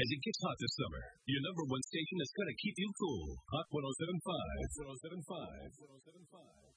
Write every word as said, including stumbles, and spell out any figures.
As it gets hot this summer, your number one station is going to keep you cool. Hot one oh seven point five. one oh seven point five.